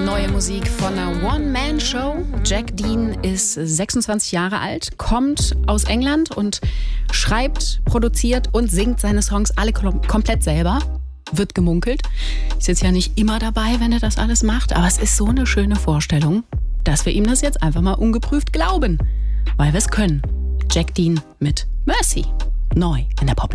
Neue Musik von einer One-Man-Show. Jack Dean ist 26 Jahre alt, kommt aus England und schreibt, produziert und singt seine Songs alle komplett selber. Wird gemunkelt. Ist jetzt ja nicht immer dabei, wenn er das alles macht, aber es ist so eine schöne Vorstellung, dass wir ihm das jetzt einfach mal ungeprüft glauben, weil wir es können. Jack Dean mit Mercy. Neu in der Pop.